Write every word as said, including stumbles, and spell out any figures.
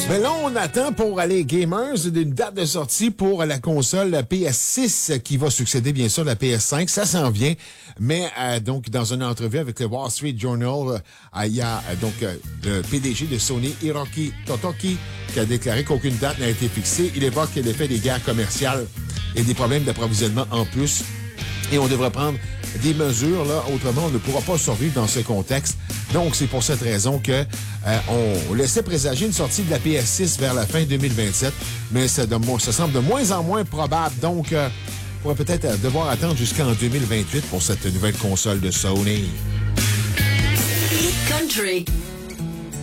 Mais là, on attend pour les gamers une date de sortie pour la console P S six qui va succéder bien sûr à la P S cinq. Ça s'en vient. Mais euh, donc, dans une entrevue avec le Wall Street Journal, euh, il y a euh, donc euh, le P D G de Sony, Hiroki Totoki, qui a déclaré qu'aucune date n'a été fixée. Il évoque l'effet des guerres commerciales et des problèmes d'approvisionnement en plus. Et on devrait prendre des mesures, là, autrement on ne pourra pas survivre dans ce contexte. Donc, c'est pour cette raison que euh, on laissait présager une sortie de la P S six vers la fin deux mille vingt-sept, mais ça, de, ça semble de moins en moins probable. Donc, euh, on pourrait peut-être devoir attendre jusqu'en deux mille vingt-huit pour cette nouvelle console de Sony. Hit Country.